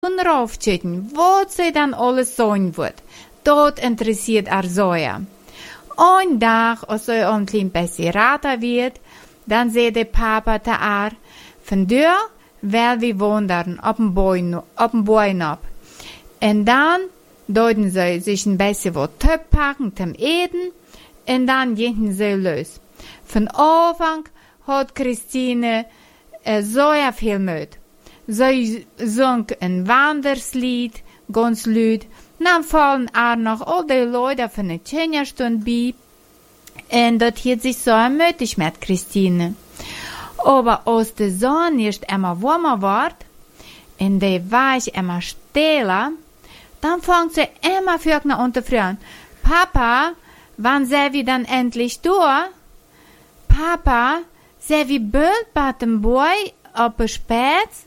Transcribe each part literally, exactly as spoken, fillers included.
und raufchecken, was sie dann alles sein wird. Dort interessiert Arzoja. Ein Tag, als er ein klein bisschen rater wird, dann sieht der Papa taar, von dir, weil wir wandern, auf dem Bäumen ab. Und dann deuten sie sich ein bisschen was Töpf packen zum Eden, und dann gehen sie los. Von Anfang hat Christine äh, so viel mit. Sie sang ein Wanderslied, ganz laut. Dann fallen auch noch all die Leute von der Tschenja-Stunde bei. Und das hat sich so ermütigt mit Christine. Aber als die Sonne erst immer warmer wird, und die Weich immer stiller, dann fängt sie immer für an zu fragen, Papa, wann sind wir dann endlich da? Papa, sind wir bald bei dem Boy auf der Spätz?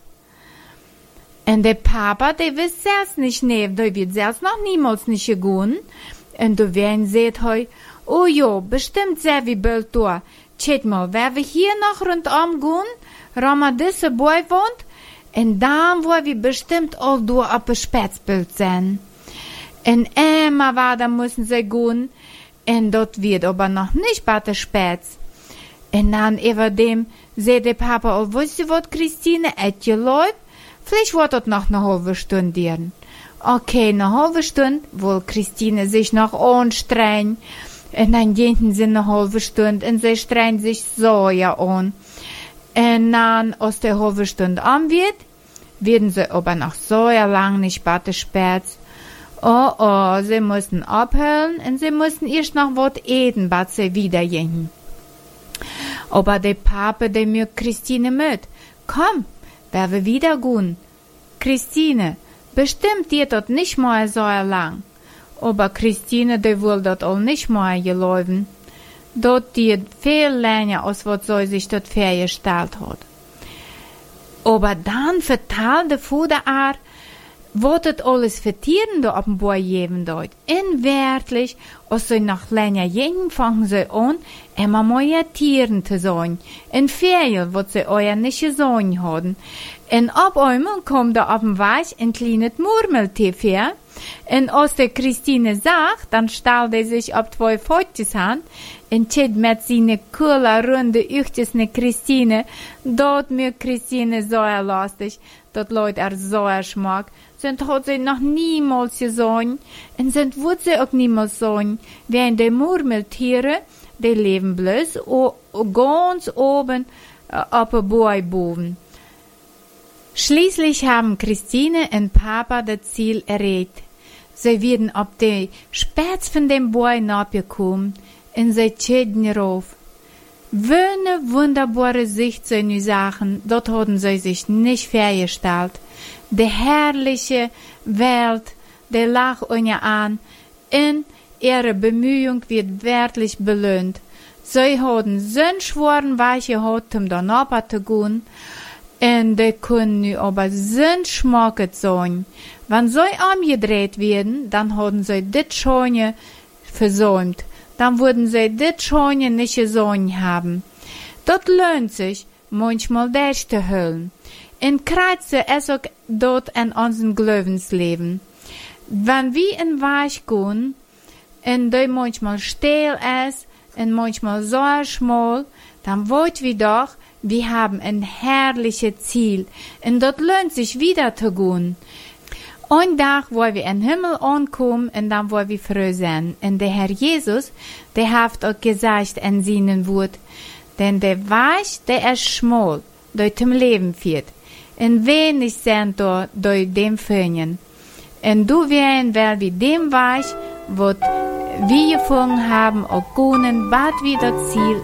Und der Papa, der weiß selbst nicht, nee, der wird selbst noch niemals nicht gegangen. Und der Wein sagt heu, oh jo, bestimmt sind wir bald da. Chet mal, wer wir hier noch rundum gehen, Rama diese Boy wohnt, und dann wollen wir bestimmt all da auf der Spätzbild sein. Und immer weiter müssen sie gehen, und dort wird aber noch nicht bei der Spätz. Und dann über dem sagt der Papa, oh, weißt du was, Christine, et je läuft? Vielleicht wird das noch eine halbe Stunde gehen. Okay, eine halbe Stunde, wo Christine sich noch anstrengt. Und dann gehen sie eine halbe Stunde und sie strengt sich so ja an. Und dann, als die halbe Stunde an wird, werden sie aber noch so ja lang nicht bei der Spätz. Oh, oh, sie müssen abhören und sie müssen erst noch was eten, bis sie wieder gehen. Aber der Papa, der mir Christine mit, komm, wer wir wieder gehen. Christine, bestimmt dir dort nicht mal so lang. Aber Christine, die will dort auch nicht mal gelaufen. Dort dir viel länger, als was sie sich dort vorgestellt hat. Aber dann verteilt der Vater auch, was das alles für Tieren da auf dem Bau geben dort. Und wirklich, als sie noch länger gehen, fangen sie an, immer mehr Tieren zu sein. Und viel, was sie euer nicht gesehen haben. Und ab einmal kommt da auf dem Weg ein kleines Murmeltier her. Und als die Christine sagt, dann stellt er sich auf zwei Pfoten an und steht mit seinen coolen, runden Üchtjes ne Christine. Dort mir Christine so lustig, dort Leute er so schmack. Sind hat sie noch niemals gesehen und sind wird sie auch niemals sehen. Während die Murmeltiere, die leben bloß o, ganz oben äh, auf der Bäuboden. Schließlich haben Christine und Papa das Ziel erreicht. Sie werden auf die Spätz von dem Bäu nachgekommen und sie schäden rauf. Wöhne wunderbare Sicht zu den Sachen, dort hatten sie sich nicht vorgestellt. Die herrliche Welt, die lag ihnen an, und ihre Bemühung wird wirklich belohnt. Sie hatten so einen schweren Weg gehabt, um danach zu gehen, und die können nu aber so schmackig sein. Wenn sie umgedreht werden, dann haben sie das Schöne versäumt. Dann würden sie das Schöne nicht gesehen haben. Das lohnt sich, manchmal durchzuhören. Und kreuze es auch dort in unserem Glaubensleben. Wenn wir in Weg gehen, und die manchmal still ist, und manchmal so schmal, dann wollen wir doch, wir haben ein herrliches Ziel, und dort lohnt sich wieder zu gehen. Ein Tag wollen wir im Himmel ankommen, und dann wollen wir froh sein. Und der Herr Jesus, der hat auch gesagt in seinen Wort, denn der Weg, der ist schmal, der zum Leben führt. Und wenig sind da durch dem Föhnen. Und du werden, weil wir dem Weg, was wir gefunden haben, auch können, bald wieder Ziel